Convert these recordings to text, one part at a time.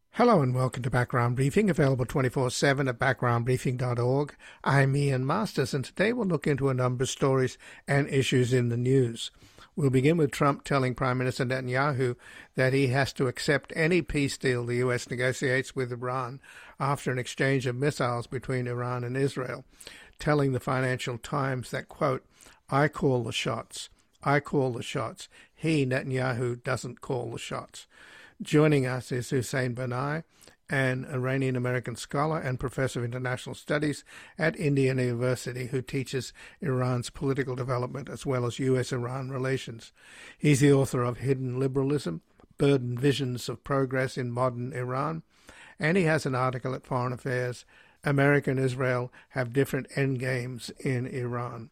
Hello and welcome to Background Briefing, available 24/7 at backgroundbriefing.org. I'm Ian Masters, and today we'll look into a number of stories and issues in the news. We'll begin with Trump telling Prime Minister Netanyahu that he has to accept any peace deal the U.S. negotiates with Iran after an exchange of missiles between Iran and Israel, telling the Financial Times that, quote, "I call the shots. I call the shots. He, Netanyahu, doesn't call the shots." Joining us is Hussein Banai, an Iranian-American scholar and professor of international studies at Indiana University who teaches Iran's political development as well as U.S.-Iran relations. He's the author of Hidden Liberalism, Burdened Visions of Progress in Modern Iran, and he has an article at Foreign Affairs, America and Israel Have Different Endgames in Iran.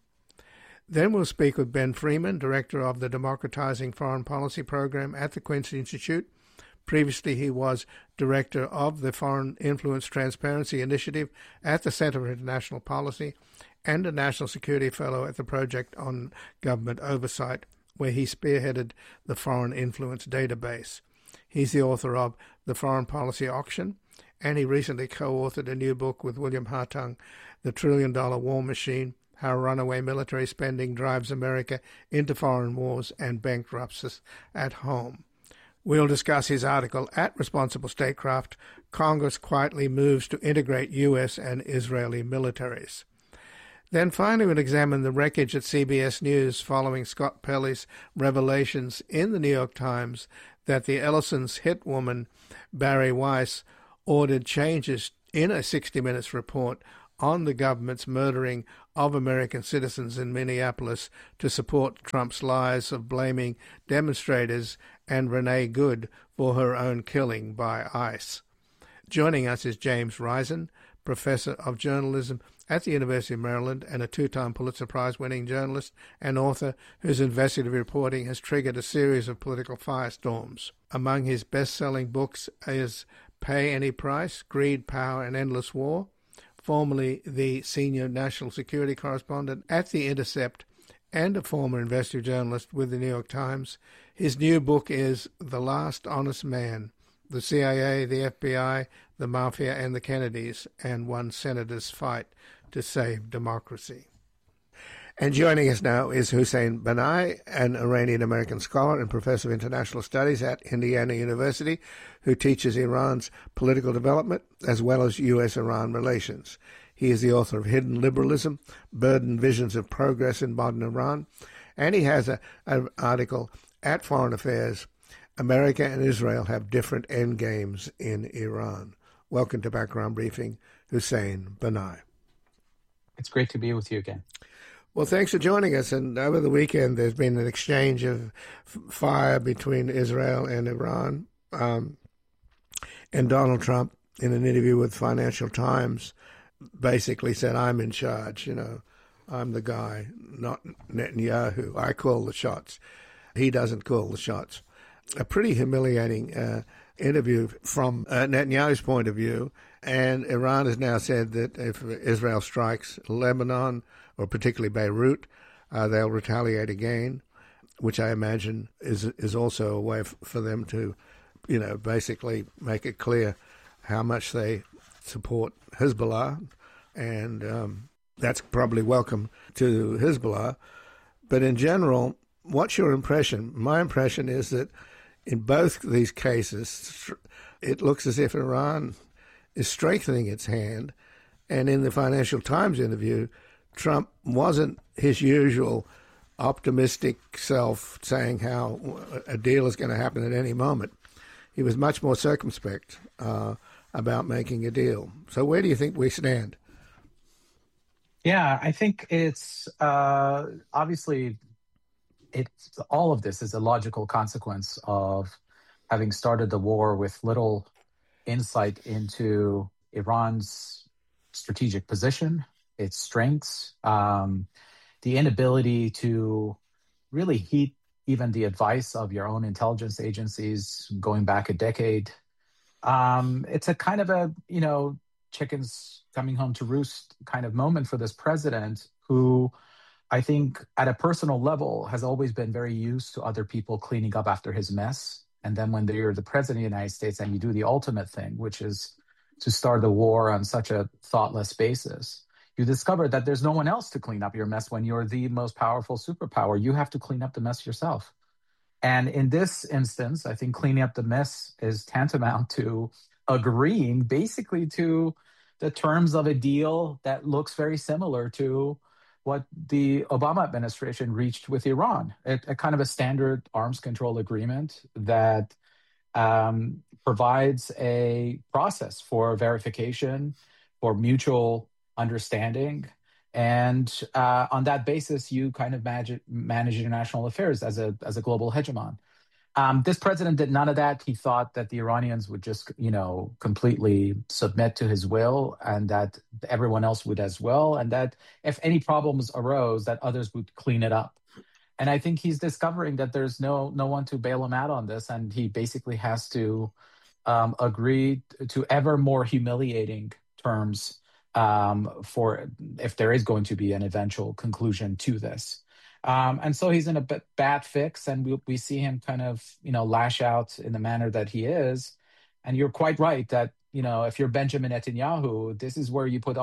Then we'll speak with Ben Freeman, director of the Democratizing Foreign Policy Program at the Quincy Institute. Previously, he was director of the Foreign Influence Transparency Initiative at the Center for International Policy and a National Security Fellow at the Project on Government Oversight, where he spearheaded the Foreign Influence Database. He's the author of The Foreign Policy Auction, and he recently co-authored a new book with William Hartung, The $1 Trillion War Machine, How Runaway Military Spending Drives America into Foreign Wars and Bankrupts Us at Home. We'll discuss his article at Responsible Statecraft, Congress Quietly Moves to Integrate U.S. and Israeli Militaries. Then finally we'll examine the wreckage at CBS News following Scott Pelley's revelations in the New York Times that the Ellison's hit woman, Bari Weiss, ordered changes in a 60 Minutes report on the government's murdering of American citizens in Minneapolis to support Trump's lies of blaming demonstrators and Renee Good for her own killing by ICE. Joining us is James Risen, professor of journalism at the University of Maryland and a two-time Pulitzer Prize-winning journalist and author whose investigative reporting has triggered a series of political firestorms. Among his best-selling books is Pay Any Price, Greed, Power, and Endless War, formerly the senior national security correspondent at The Intercept and a former investigative journalist with the New York Times. His new book is The Last Honest Man, The CIA, the FBI, the Mafia, and the Kennedys, and One Senator's Fight to Save Democracy. And joining us now is Hussein Banai, an Iranian-American scholar and professor of international studies at Indiana University, who teaches Iran's political development as well as U.S.-Iran relations. He is the author of Hidden Liberalism, Burdened Visions of Progress in Modern Iran, and he has an article at Foreign Affairs, America and Israel Have Different Endgames in Iran. Welcome to Background Briefing, Hussein Banai. It's great to be with you again. Well, thanks for joining us. And over the weekend, there's been an exchange of fire between Israel and Iran. And Donald Trump, in an interview with Financial Times, basically said, I'm in charge, I'm the guy, not Netanyahu. I call the shots. He doesn't call the shots. A pretty humiliating interview from Netanyahu's point of view. And Iran has now said that if Israel strikes Lebanon, or particularly Beirut, they'll retaliate again, which I imagine is also a way for them to, basically make it clear how much they support Hezbollah. And that's probably welcome to Hezbollah. But in general, what's your impression? My impression is that in both these cases, it looks as if Iran is strengthening its hand. And in the Financial Times interview, Trump wasn't his usual optimistic self saying how a deal is going to happen at any moment. He was much more circumspect about making a deal. So where do you think we stand? Yeah, I think it's obviously all of this is a logical consequence of having started the war with little insight into Iran's strategic position, its strengths, the inability to really heed even the advice of your own intelligence agencies going back a decade. It's a kind of a, chickens coming home to roost kind of moment for this president who I think at a personal level has always been very used to other people cleaning up after his mess. And then when you're the president of the United States and you do the ultimate thing, which is to start the war on such a thoughtless basis, you discover that there's no one else to clean up your mess when you're the most powerful superpower. You have to clean up the mess yourself. And in this instance, I think cleaning up the mess is tantamount to agreeing basically to the terms of a deal that looks very similar to what the Obama administration reached with Iran, a kind of a standard arms control agreement that provides a process for verification, for mutual understanding. And on that basis, you kind of manage international affairs as a global hegemon. This president did none of that. He thought that the Iranians would just, completely submit to his will, and that everyone else would as well, and that if any problems arose, that others would clean it up. And I think he's discovering that there's no one to bail him out on this, and he basically has to agree to ever more humiliating terms for if there is going to be an eventual conclusion to this. And so he's in a bad fix, and we see him kind of, lash out in the manner that he is. And you're quite right that, if you're Benjamin Netanyahu, this is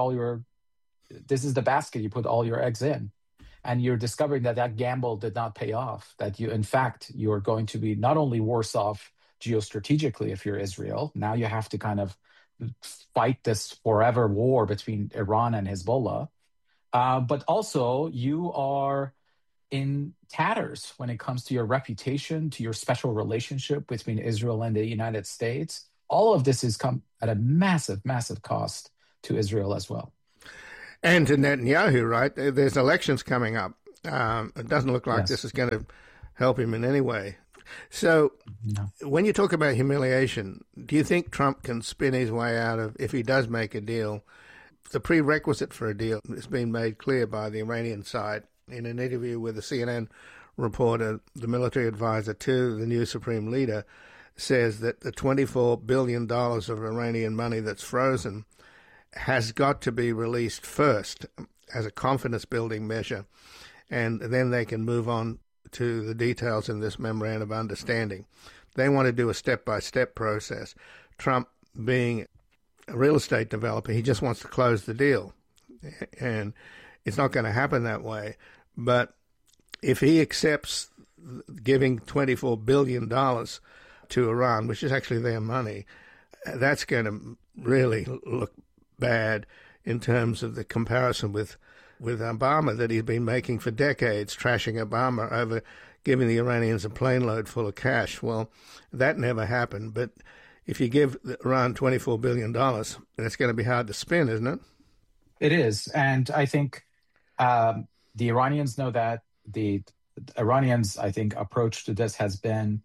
the basket you put all your eggs in. And you're discovering that gamble did not pay off, that in fact, you're going to be not only worse off geostrategically if you're Israel. Now you have to kind of fight this forever war between Iran and Hezbollah. But also you are in tatters when it comes to your reputation, to your special relationship between Israel and the United States. All of this has come at a massive, massive cost to Israel as well. And to Netanyahu, right? There's elections coming up. It doesn't look like this is going to help him in any way. So when you talk about humiliation, do you think Trump can spin his way out of, if he does make a deal, the prerequisite for a deal has been made clear by the Iranian side in an interview with a CNN reporter, the military advisor to the new supreme leader, says that the $24 billion of Iranian money that's frozen has got to be released first as a confidence-building measure, and then they can move on to the details in this memorandum of understanding. They want to do a step-by-step process. Trump, being a real estate developer, he just wants to close the deal, and it's not going to happen that way. But if he accepts giving $24 billion to Iran, which is actually their money, that's going to really look bad in terms of the comparison with Obama that he's been making for decades, trashing Obama over giving the Iranians a plane load full of cash. Well, that never happened. But if you give Iran $24 billion, that's going to be hard to spin, isn't it? It is. And I think the Iranians know that. The Iranians, I think, approach to this has been,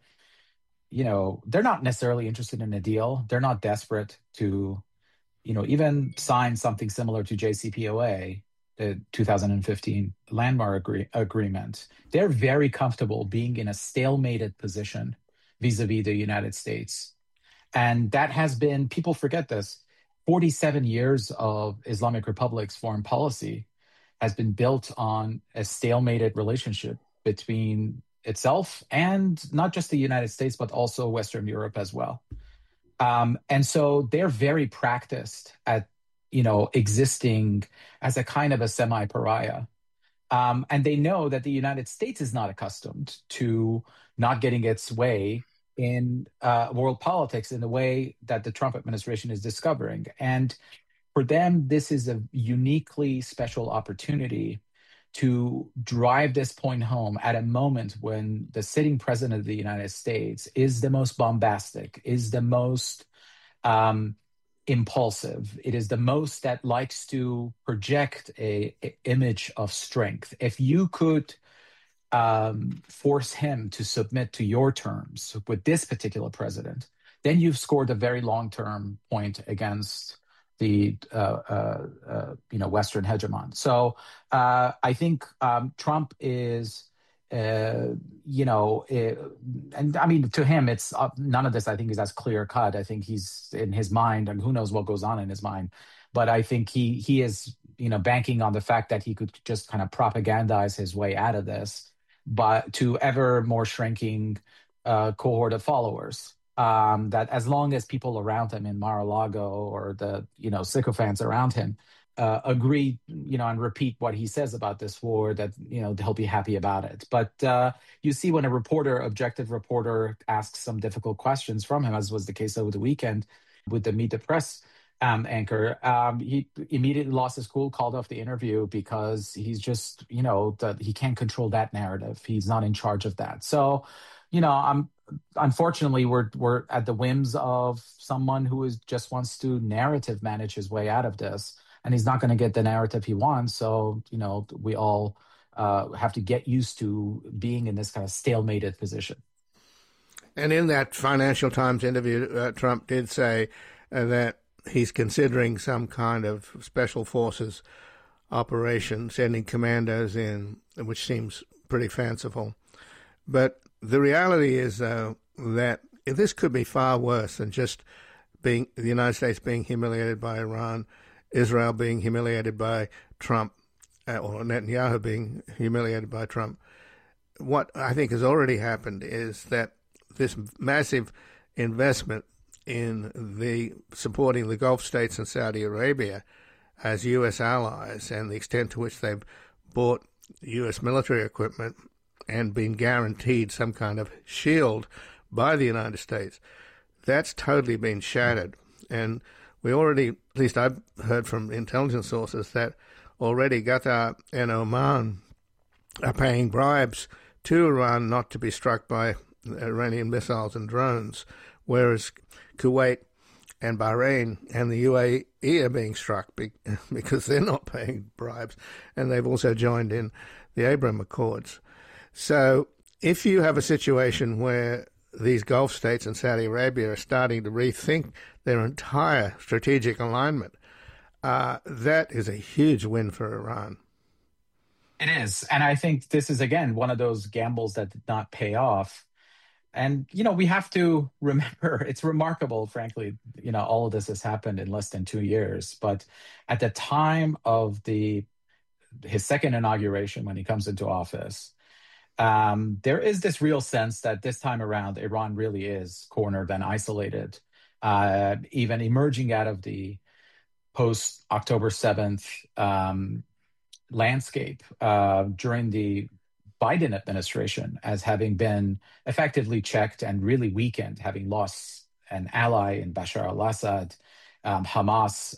they're not necessarily interested in a deal. They're not desperate to, even sign something similar to JCPOA, the 2015 landmark agreement. They're very comfortable being in a stalemated position vis-a-vis the United States. And that has been, people forget this, 47 years of Islamic Republic's foreign policy has been built on a stalemated relationship between itself and not just the United States, but also Western Europe as well. And so they're very practiced at, existing as a kind of a semi-pariah. And they know that the United States is not accustomed to not getting its way in world politics in the way that the Trump administration is discovering. And for them, this is a uniquely special opportunity to drive this point home at a moment when the sitting president of the United States is the most bombastic, is the most impulsive. It is the most that likes to project a image of strength. If you could force him to submit to your terms with this particular president, then you've scored a very long-term point against the Western hegemon. So I think Trump is, and I mean, to him, it's none of this, I think, is as clear cut. I think he's in his mind, and who knows what goes on in his mind. But I think he is, banking on the fact that he could just kind of propagandize his way out of this, but to ever more shrinking cohort of followers. That as long as people around him in Mar-a-Lago or the sycophants around him agree, and repeat what he says about this war, that he'll be happy about it. But you see, when a objective reporter, asks some difficult questions from him, as was the case over the weekend with the Meet the Press anchor, he immediately lost his cool, called off the interview because he's just, that he can't control that narrative. He's not in charge of that. So, unfortunately, we're at the whims of someone who just wants to narrative manage his way out of this, and he's not going to get the narrative he wants. So, we all have to get used to being in this kind of stalemated position. And in that Financial Times interview, Trump did say that he's considering some kind of special forces operation, sending commandos in, which seems pretty fanciful. But the reality is, though, that this could be far worse than just the United States being humiliated by Iran, Israel being humiliated by Trump, or Netanyahu being humiliated by Trump. What I think has already happened is that this massive investment in supporting the Gulf states and Saudi Arabia as U.S. allies, and the extent to which they've bought U.S. military equipment and been guaranteed some kind of shield by the United States, that's totally been shattered. And we already, at least I've heard from intelligence sources, that already Qatar and Oman are paying bribes to Iran not to be struck by Iranian missiles and drones, whereas Kuwait and Bahrain and the UAE are being struck because they're not paying bribes, and they've also joined in the Abraham Accords. So if you have a situation where these Gulf states and Saudi Arabia are starting to rethink their entire strategic alignment, that is a huge win for Iran. It is. And I think this is, again, one of those gambles that did not pay off. And, we have to remember, it's remarkable, frankly, all of this has happened in less than 2 years. But at the time of his second inauguration, when he comes into office, there is this real sense that this time around, Iran really is cornered and isolated, even emerging out of the post-October 7th landscape during the Biden administration, as having been effectively checked and really weakened, having lost an ally in Bashar al-Assad, Hamas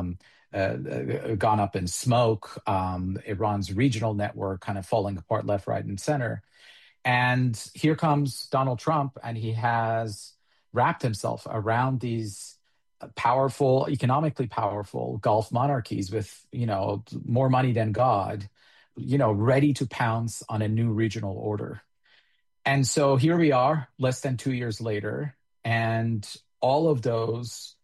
gone up in smoke, Iran's regional network kind of falling apart left, right, and center. And here comes Donald Trump, and he has wrapped himself around these powerful, economically powerful Gulf monarchies with, more money than God, ready to pounce on a new regional order. And so here we are, less than 2 years later, and all of those,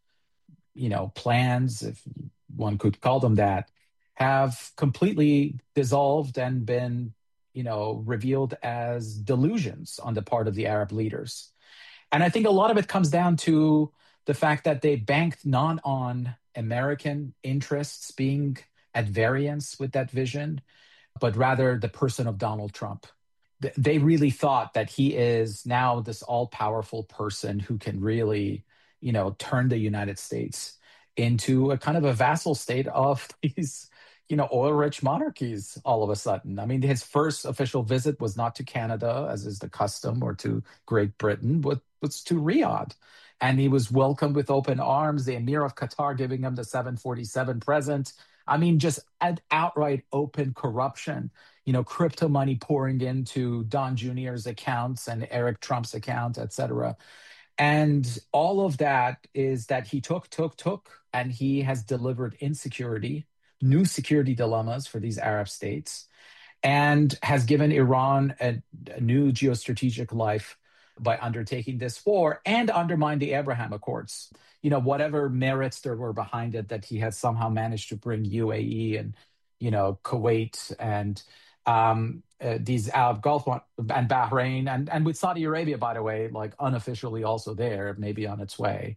plans, if one could call them that, have completely dissolved and been, revealed as delusions on the part of the Arab leaders. And I think a lot of it comes down to the fact that they banked not on American interests being at variance with that vision, but rather the person of Donald Trump. They really thought that he is now this all-powerful person who can really, turn the United States into a kind of a vassal state of these, oil-rich monarchies all of a sudden. I mean, his first official visit was not to Canada, as is the custom, or to Great Britain, but was to Riyadh. And he was welcomed with open arms, the Emir of Qatar giving him the 747 present. I mean, just outright open corruption, crypto money pouring into Don Jr.'s accounts and Eric Trump's account, et cetera. And all of that is that he took, and he has delivered insecurity, new security dilemmas for these Arab states, and has given Iran a new geostrategic life by undertaking this war, and undermined the Abraham Accords. Whatever merits there were behind it, that he had somehow managed to bring UAE and, Kuwait and these Arab Gulf and Bahrain and with Saudi Arabia, by the way, like unofficially also there, maybe on its way.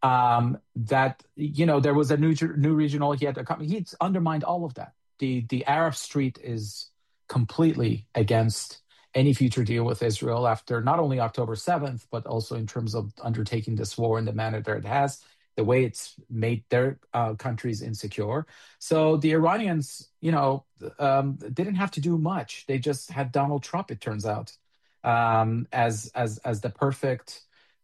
That, there was a new regional, he's undermined all of that. The Arab street is completely against any future deal with Israel after not only October 7th, but also in terms of undertaking this war in the manner that it has, the way it's made their countries insecure. So the Iranians, didn't have to do much. They just had Donald Trump, it turns out, as the perfect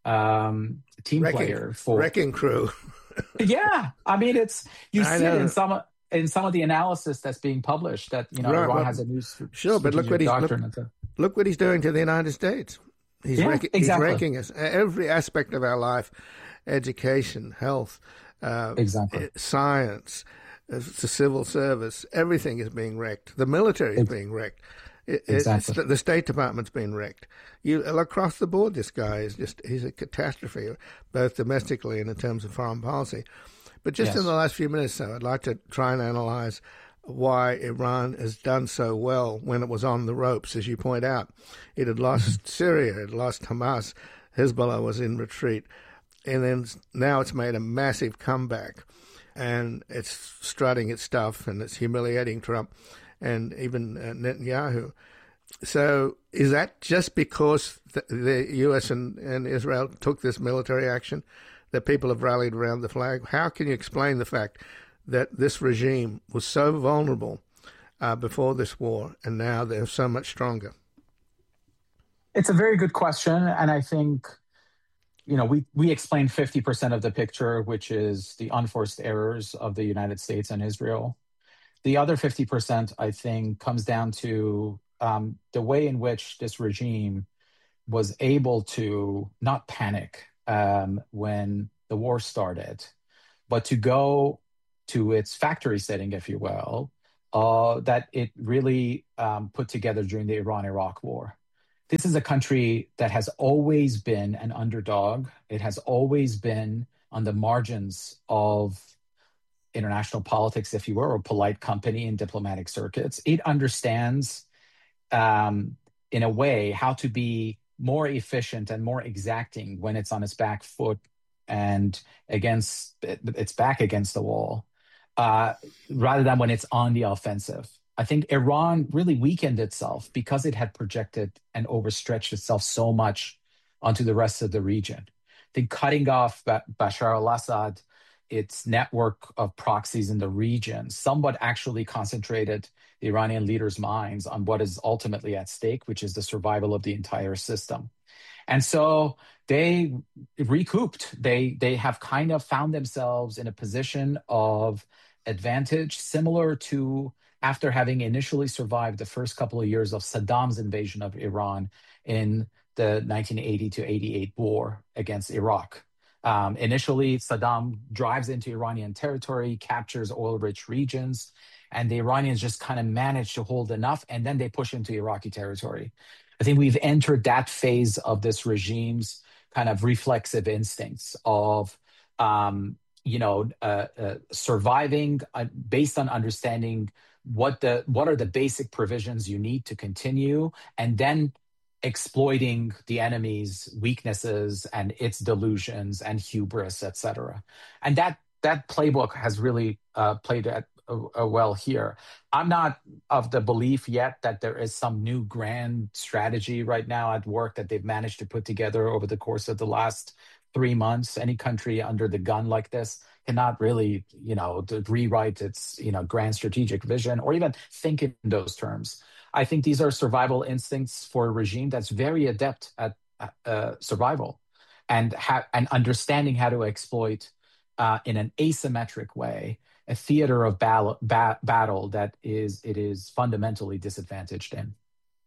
team player for wrecking crew. Yeah, I mean, you I see it know. in some of the analysis that's being published that Right, Iran well, has a new sure, but look strategic doctrine. look what he's doing to the United States. He's Yeah, he's exactly, wrecking us every aspect of our life: education, health, exactly, science, the civil service. Everything is being wrecked. The military is being wrecked. exactly. The State Department's been wrecked. Across the board, this guy he's a catastrophe, both domestically and in terms of foreign policy. But just in the last few minutes, though, I'd like to try and analyze why Iran has done so well when it was on the ropes, as you point out. It had lost Syria, it had lost Hamas, Hezbollah was in retreat, and then now it's made a massive comeback, and it's strutting its stuff, and it's humiliating Trump and even Netanyahu. So is that just because the U.S. and Israel took this military action that people have rallied around the flag? How can you explain the fact that this regime was so vulnerable before this war, and now they're so much stronger? It's a very good question, and I think we explained 50% of the picture, which is the unforced errors of the United States and Israel. The other 50%, I think, comes down to the way in which this regime was able to not panic when the war started, but to go to its factory setting, if you will, that it really put together during the Iran-Iraq War. This is a country that has always been an underdog. It has always been on the margins of international politics, if you will, or polite company in diplomatic circuits. It understands, in a way, how to be more efficient and more exacting when it's on its back foot and its back against the wall, rather than when it's on the offensive. I think Iran really weakened itself because it had projected and overstretched itself so much onto the rest of the region. I think cutting off Bashar al-Assad, its network of proxies in the region, somewhat actually concentrated the Iranian leaders' minds on what is ultimately at stake, which is the survival of the entire system. And so they recouped. They have kind of found themselves in a position of advantage, similar to after having initially survived the first couple of years of Saddam's invasion of Iran in the 1980 to 88 war against Iraq. Initially, Saddam drives into Iranian territory, captures oil-rich regions, and the Iranians just kind of manage to hold enough, and then they push into Iraqi territory. I think we've entered that phase of this regime's kind of reflexive instincts of, surviving based on understanding what are the basic provisions you need to continue, and then exploiting the enemy's weaknesses and its delusions and hubris, etc. And that playbook has really played well here. I'm not of the belief yet that there is some new grand strategy right now at work that they've managed to put together over the course of the last 3 months. Any country under the gun like this cannot really, to rewrite its, grand strategic vision or even think in those terms. I think these are survival instincts for a regime that's very adept at survival and understanding how to exploit in an asymmetric way a theater of battle that it is fundamentally disadvantaged in.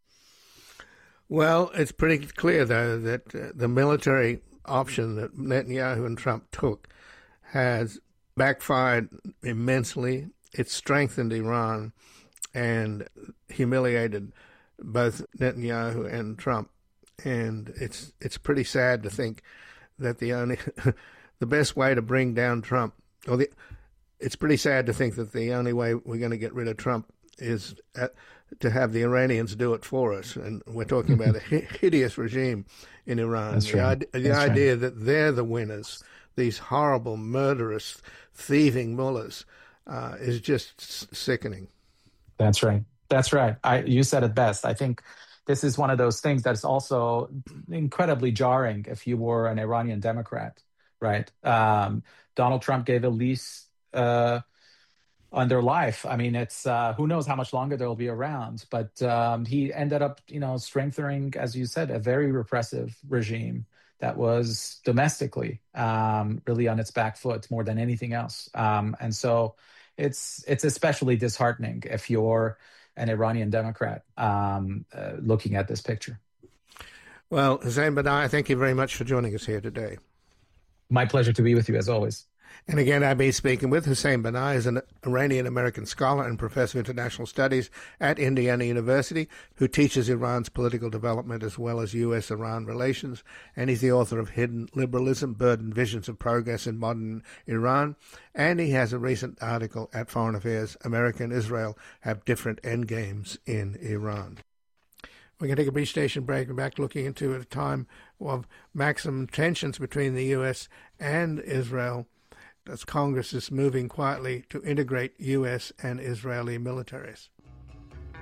Well, it's pretty clear, though, that the military option that Netanyahu and Trump took has backfired immensely. It's strengthened Iran and humiliated both Netanyahu and Trump. And it's pretty sad to think that the best way to bring down Trump, it's pretty sad to think that the only way we're going to get rid of Trump is to have the Iranians do it for us. And we're talking about a hideous regime in Iran. That's right. The idea that they're the winners, these horrible, murderous, thieving mullahs, is just sickening. That's right. You said it best. I think this is one of those things that's also incredibly jarring if you were an Iranian Democrat, right? Donald Trump gave a lease on their life. I mean, it's who knows how much longer they'll be around, but he ended up, strengthening, as you said, a very repressive regime that was domestically really on its back foot more than anything else. And so it's especially disheartening if you're an Iranian Democrat looking at this picture. Well, Hussein Banai, thank you very much for joining us here today. My pleasure to be with you, as always. And again, I've been speaking with Hussein Banai, is an Iranian-American scholar and professor of international studies at Indiana University, who teaches Iran's political development as well as U.S.-Iran relations, and he's the author of Hidden Liberalism, Burdened Visions of Progress in Modern Iran, and he has a recent article at Foreign Affairs, America and Israel Have Different Endgames in Iran. We're going to take a brief station break and back looking into a time of maximum tensions between the U.S. and Israel, as Congress is moving quietly to integrate U.S. and Israeli militaries.